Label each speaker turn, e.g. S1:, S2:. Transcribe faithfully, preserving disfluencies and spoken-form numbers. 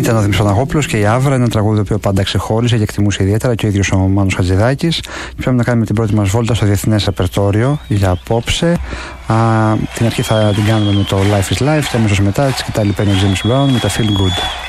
S1: Ήταν ο Δημήτρης Παναγόπουλος και η Άβρα, ένα τραγούδι το οποίο πάντα ξεχώριζε και εκτιμούσε ιδιαίτερα και ο ίδιος ο Μάνος Χατζηδάκης. Και πάμε να κάνουμε την πρώτη μας βόλτα στο διεθνές ρεπερτόριο για απόψε. Α, την αρχή θα την κάνουμε με το Life is Life και αμέσως μετά τη σκητάλη παίρνει ο James Brown με τα Feel Good.